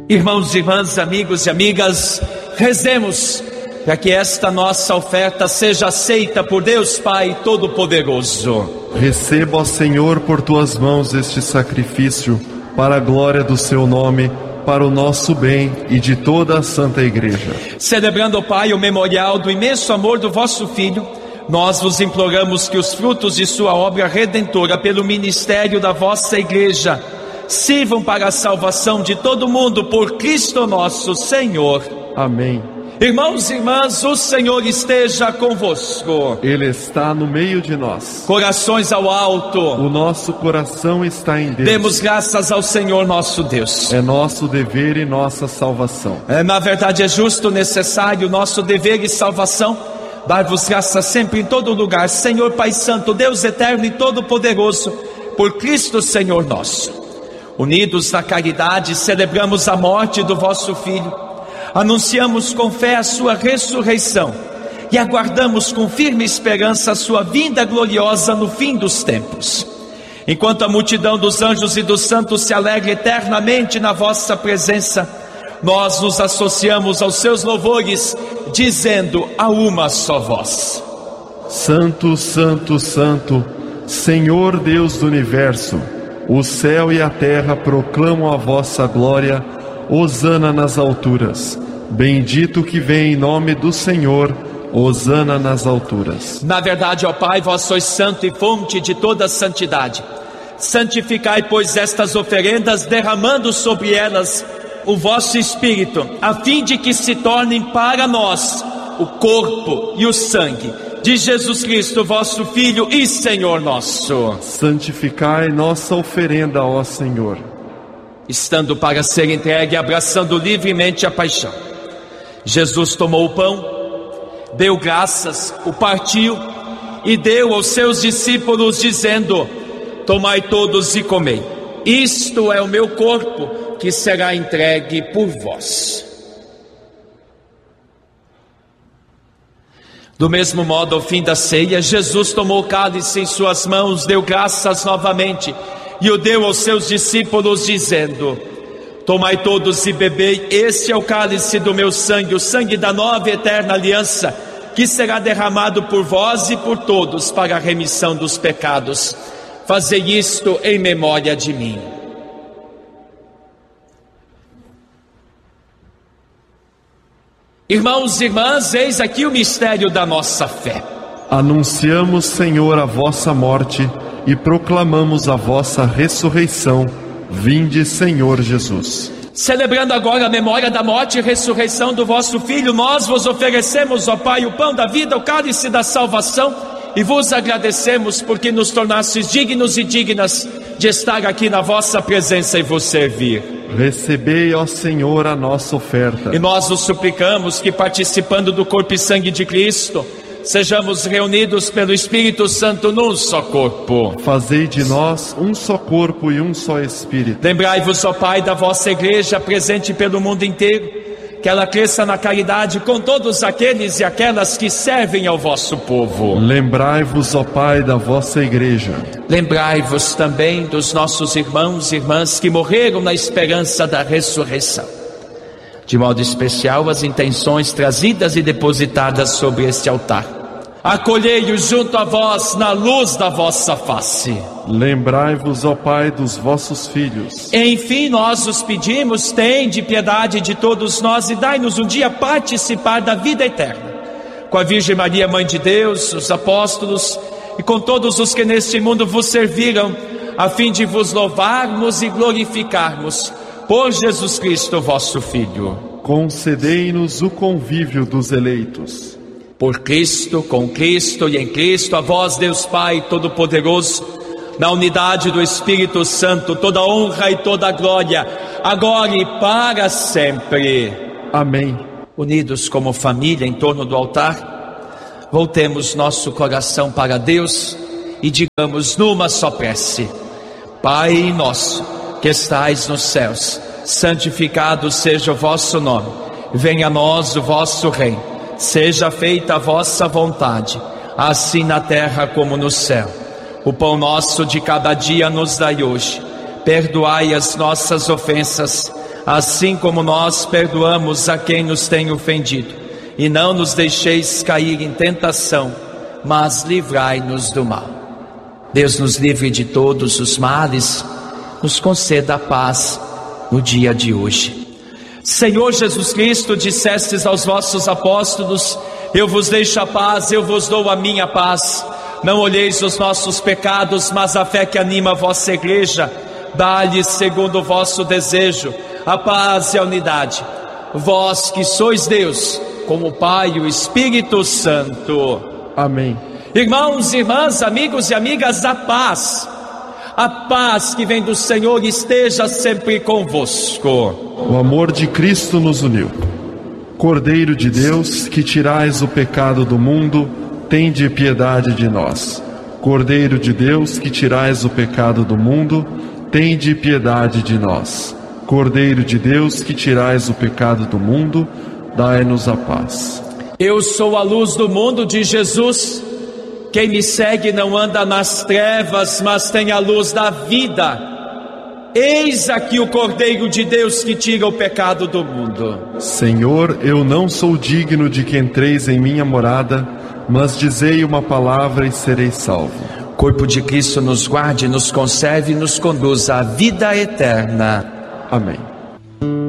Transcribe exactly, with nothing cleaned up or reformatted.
Irmãos e irmãs, amigos e amigas, rezemos para que esta nossa oferta seja aceita por Deus Pai Todo-Poderoso. Receba, ó Senhor, por tuas mãos este sacrifício, para a glória do seu nome, para o nosso bem e de toda a Santa Igreja. Celebrando, ó Pai, o memorial do imenso amor do vosso Filho, nós vos imploramos que os frutos de sua obra redentora pelo ministério da vossa Igreja sirvam para a salvação de todo mundo por Cristo nosso Senhor. Amém. Irmãos e irmãs, o Senhor esteja convosco. Ele está no meio de nós. Corações ao alto. O nosso coração está em Deus. Demos graças ao Senhor nosso Deus. É nosso dever e nossa salvação. É, na verdade é justo, necessário, nosso dever e salvação, dar-vos graças sempre em todo lugar, Senhor Pai Santo, Deus eterno e todo-poderoso, por Cristo Senhor nosso. Unidos na caridade, celebramos a morte do vosso Filho, anunciamos com fé a sua ressurreição e aguardamos com firme esperança a sua vinda gloriosa no fim dos tempos. Enquanto a multidão dos anjos e dos santos se alegra eternamente na vossa presença, nós nos associamos aos seus louvores, dizendo a uma só voz: Santo, Santo, Santo, Senhor Deus do Universo, o céu e a terra proclamam a vossa glória. Hosana nas alturas. Bendito que vem em nome do Senhor. Hosana nas alturas. Na verdade, ó Pai, vós sois santo e fonte de toda santidade. Santificai, pois, estas oferendas, derramando sobre elas o vosso Espírito, a fim de que se tornem para nós o corpo e o sangue de Jesus Cristo, vosso Filho e Senhor nosso. Santificai nossa oferenda, ó Senhor. Estando para ser entregue, abraçando livremente a paixão, Jesus tomou o pão, deu graças, o partiu e deu aos seus discípulos, dizendo: tomai todos e comei, isto é o meu corpo, que será entregue por vós. Do mesmo modo, ao fim da ceia, Jesus tomou o cálice em suas mãos, deu graças novamente e o deu aos seus discípulos, dizendo: tomai todos e bebei, este é o cálice do meu sangue, o sangue da nova e eterna aliança, que será derramado por vós e por todos para a remissão dos pecados. Fazei isto em memória de mim. Irmãos e irmãs, eis aqui o mistério da nossa fé. Anunciamos, Senhor, a vossa morte e proclamamos a vossa ressurreição. Vinde, Senhor Jesus. Celebrando agora a memória da morte e ressurreição do vosso Filho, nós vos oferecemos, ó Pai, o pão da vida, o cálice da salvação, e vos agradecemos porque nos tornastes dignos e dignas de estar aqui na vossa presença e vos servir. Recebei, ó Senhor, a nossa oferta. E nós vos suplicamos que, participando do corpo e sangue de Cristo, sejamos reunidos pelo Espírito Santo num só corpo. Fazei de nós um só corpo e um só Espírito. Lembrai-vos, ó Pai, da vossa Igreja presente pelo mundo inteiro, que ela cresça na caridade com todos aqueles e aquelas que servem ao vosso povo. Lembrai-vos, ó Pai, da vossa Igreja. Lembrai-vos também dos nossos irmãos e irmãs que morreram na esperança da ressurreição. De modo especial, as intenções trazidas e depositadas sobre este altar. Acolhei-os junto a vós na luz da vossa face. Lembrai-vos, ó Pai, dos vossos filhos. Enfim, nós os pedimos, tende piedade de todos nós e dai-nos um dia participar da vida eterna. Com a Virgem Maria, Mãe de Deus, os apóstolos e com todos os que neste mundo vos serviram, a fim de vos louvarmos e glorificarmos por Jesus Cristo, vosso Filho. Concedei-nos o convívio dos eleitos. Por Cristo, com Cristo e em Cristo, a vós, Deus Pai Todo-Poderoso, na unidade do Espírito Santo, toda honra e toda glória, agora e para sempre. Amém. Unidos como família em torno do altar, voltemos nosso coração para Deus e digamos numa só prece: Pai nosso, que estais nos céus, santificado seja o vosso nome. Venha a nós o vosso reino. Seja feita a vossa vontade, assim na terra como no céu. O pão nosso de cada dia nos dai hoje. Perdoai as nossas ofensas, assim como nós perdoamos a quem nos tem ofendido. E não nos deixeis cair em tentação, mas livrai-nos do mal. Deus nos livre de todos os males, nos conceda a paz no dia de hoje. Senhor Jesus Cristo, dissestes aos vossos apóstolos: eu vos deixo a paz, eu vos dou a minha paz. Não olheis os nossos pecados, mas a fé que anima a vossa igreja. Dá-lhes, segundo o vosso desejo, a paz e a unidade. Vós que sois Deus, com o Pai e o Espírito Santo. Amém. Irmãos, irmãs, amigos e amigas, a paz, a paz que vem do Senhor esteja sempre convosco. O amor de Cristo nos uniu. Cordeiro de Deus, que tirais o pecado do mundo, tende piedade de nós. Cordeiro de Deus, que tirais o pecado do mundo, tende piedade de nós. Cordeiro de Deus, que tirais o pecado do mundo, dai-nos a paz. Eu sou a luz do mundo de Jesus. Quem me segue não anda nas trevas, mas tem a luz da vida. Eis aqui o Cordeiro de Deus que tira o pecado do mundo. Senhor, eu não sou digno de que entreis em minha morada, mas dizei uma palavra e serei salvo. Corpo de Cristo nos guarde, nos conserve e nos conduza à vida eterna. Amém.